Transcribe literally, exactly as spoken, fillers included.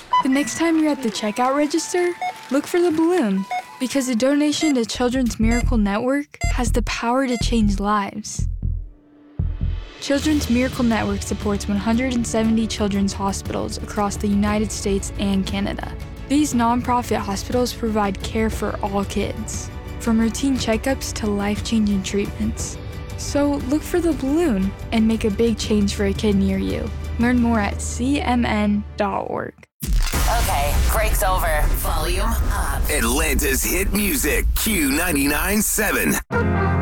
The next time you're at the checkout register, look for the balloon, because a donation to Children's Miracle Network has the power to change lives. Children's Miracle Network supports one hundred seventy children's hospitals across the United States and Canada. These nonprofit hospitals provide care for all kids, from routine checkups to life-changing treatments. So look for the balloon and make a big change for a kid near you. Learn more at c m n dot org. Okay, break's over. Volume up. Atlanta's hit music, Q ninety-nine point seven.